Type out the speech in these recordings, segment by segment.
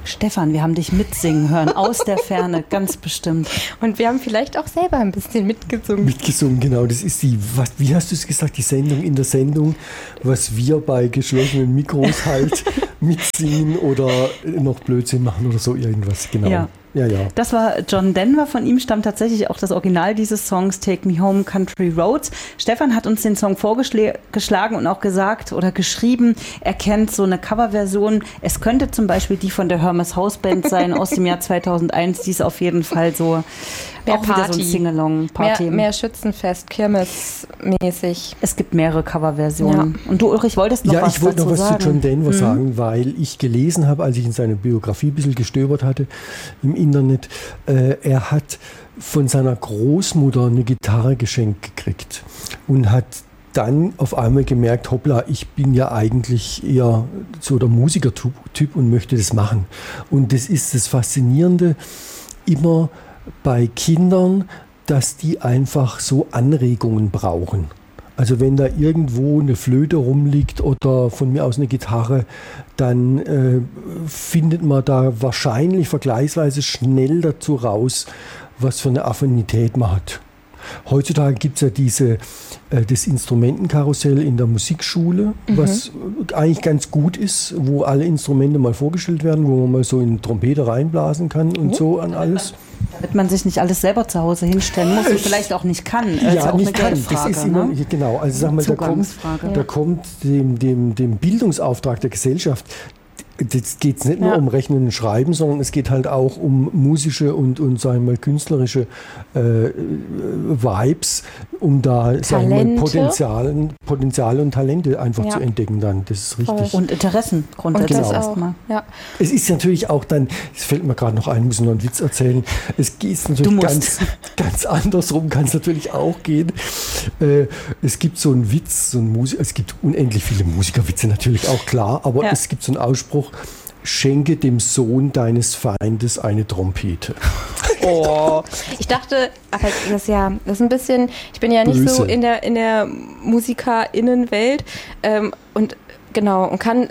Stefan, wir haben dich mitsingen hören, aus der Ferne, ganz bestimmt. Und wir haben vielleicht auch selber ein bisschen mitgesungen. Mitgesungen, genau. Das ist wie hast du es gesagt, die Sendung in der Sendung, was wir bei geschlossenen Mikros halt mitsingen oder noch Blödsinn machen oder so irgendwas, genau. Ja. Ja. Das war John Denver, von ihm stammt tatsächlich auch das Original dieses Songs Take Me Home Country Roads. Stefan hat uns den Song vorgeschlagen und auch gesagt oder geschrieben, er kennt so eine Coverversion. Es könnte zum Beispiel die von der Hermes House Band sein aus dem Jahr 2001. Die ist auf jeden Fall so mehr auch Party. wieder so ein Sing-Along-Party. Mehr Schützenfest, Kirmes-mäßig. Es gibt mehrere Coverversionen. Ja. Und du, Ulrich, wolltest noch was dazu sagen? Ja, ich wollte noch was zu John Denver sagen, weil ich gelesen habe, als ich in seiner Biografie ein bisschen gestöbert hatte im Internet, er hat von seiner Großmutter eine Gitarre geschenkt gekriegt und hat dann auf einmal gemerkt, hoppla, ich bin ja eigentlich eher so der Musikertyp und möchte das machen. Und das ist das Faszinierende immer bei Kindern, dass die einfach so Anregungen brauchen. Also wenn da irgendwo eine Flöte rumliegt oder von mir aus eine Gitarre, dann findet man da wahrscheinlich vergleichsweise schnell dazu raus, was für eine Affinität man hat. Heutzutage gibt es ja das Instrumentenkarussell in der Musikschule, was eigentlich ganz gut ist, wo alle Instrumente mal vorgestellt werden, wo man mal so in Trompete reinblasen kann und so an alles. Damit man sich nicht alles selber zu Hause hinstellen muss und vielleicht auch nicht kann. Das ist auch nicht eine Geldfrage, das ist immer, ne? Genau, also sag mal, da kommt dem Bildungsauftrag der Gesellschaft. Jetzt geht es nicht nur um Rechnen und Schreiben, sondern es geht halt auch um musische und sagen wir mal, künstlerische Vibes, um da sagen wir mal, Potenziale und Talente einfach zu entdecken dann. Das ist richtig. Und Interessen grundsätzlich erstmal. Ja. Es ist natürlich auch dann, es fällt mir gerade noch ein, muss noch einen Witz erzählen, es geht natürlich ganz andersrum, kann es natürlich auch gehen. Es gibt so einen Witz, es gibt unendlich viele Musikerwitze natürlich auch, klar, aber es gibt so einen Ausspruch, schenke dem Sohn deines Feindes eine Trompete. Oh, ich dachte, aber das ist ein bisschen, ich bin ja nicht böse. So in der MusikerInnenwelt und genau, und kann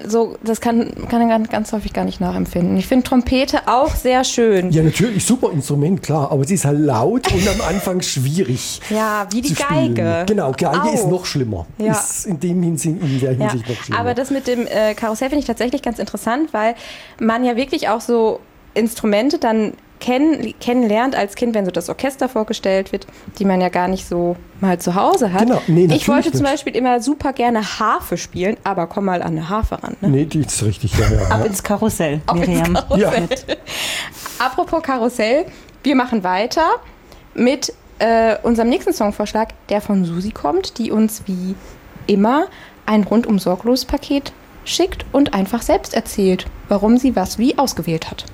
ganz häufig gar nicht nachempfinden. Ich finde Trompete auch sehr schön. Ja, natürlich, super Instrument, klar, aber sie ist halt laut und am Anfang schwierig. Ja, wie die Geige. Genau, Geige ist noch schlimmer. Ja. Ist in der Hinsicht noch schlimmer. Aber das mit dem Karussell finde ich tatsächlich ganz interessant, weil man ja wirklich auch so Instrumente dann kennenlernt als Kind, wenn so das Orchester vorgestellt wird, die man ja gar nicht so mal zu Hause hat. Genau. Nee, ich wollte zum Beispiel immer super gerne Harfe spielen, aber komm mal an eine Harfe ran. Ne? Nee, die ist richtig. Ja. Ab ins Karussell, Miriam. Ja. Apropos Karussell, wir machen weiter mit unserem nächsten Songvorschlag, der von Susi kommt, die uns wie immer ein rundum sorglos Paket schickt und einfach selbst erzählt, warum sie was wie ausgewählt hat.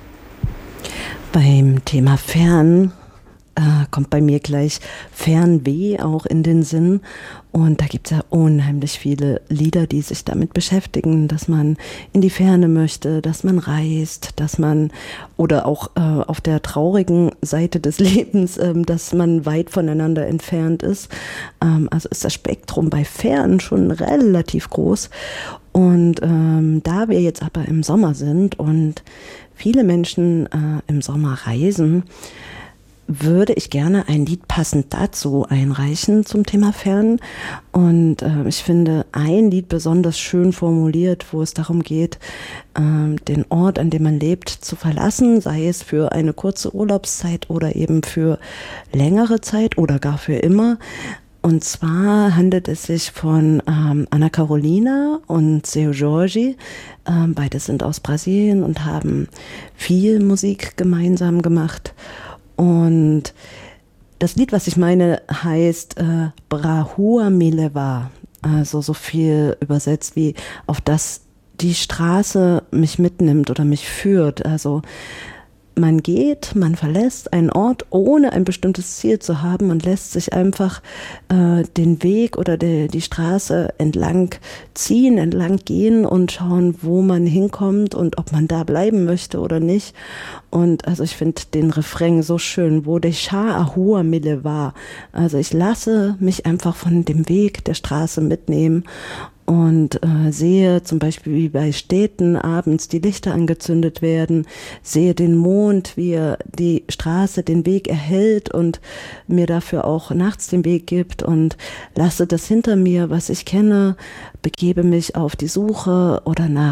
Beim Thema Fern kommt bei mir gleich Fernweh auch in den Sinn. Und da gibt es ja unheimlich viele Lieder, die sich damit beschäftigen, dass man in die Ferne möchte, dass man reist, dass man, oder auch auf der traurigen Seite des Lebens, dass man weit voneinander entfernt ist. Also ist das Spektrum bei Fern schon relativ groß. Und da wir jetzt aber im Sommer sind und viele Menschen im Sommer reisen, würde ich gerne ein Lied passend dazu einreichen zum Thema Fern. Und ich finde ein Lied besonders schön formuliert, wo es darum geht, den Ort, an dem man lebt, zu verlassen, sei es für eine kurze Urlaubszeit oder eben für längere Zeit oder gar für immer. Und zwar handelt es sich von Ana Carolina und Seu Jorge. Beide sind aus Brasilien und haben viel Musik gemeinsam gemacht. Und das Lied, was ich meine, heißt Pra Rua Me Levar. Also so viel übersetzt wie auf das die Straße mich mitnimmt oder mich führt. Also man geht, man verlässt einen Ort, ohne ein bestimmtes Ziel zu haben und lässt sich einfach den Weg oder die Straße entlang ziehen, entlang gehen und schauen, wo man hinkommt und ob man da bleiben möchte oder nicht. Und also ich finde den Refrain so schön, wo deixar a rua me levar. Also ich lasse mich einfach von dem Weg der Straße mitnehmen und sehe zum Beispiel, wie bei Städten abends die Lichter angezündet werden, sehe den Mond, wie er die Straße, den Weg erhellt und mir dafür auch nachts den Weg gibt, und lasse das hinter mir, was ich kenne, begebe mich auf die Suche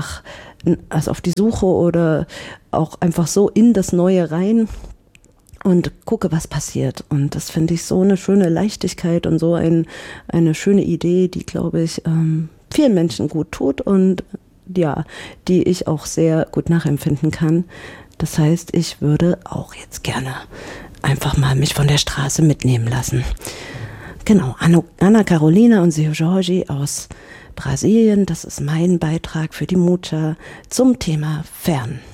oder auch einfach so in das Neue rein und gucke, was passiert. Und das finde ich so eine schöne Leichtigkeit und so eine schöne Idee, die, glaube ich, vielen Menschen gut tut und ja, die ich auch sehr gut nachempfinden kann. Das heißt, ich würde auch jetzt gerne einfach mal mich von der Straße mitnehmen lassen. Genau, Ana Carolina und Seu Jorge aus Brasilien, das ist mein Beitrag für die Mucha zum Thema Fern.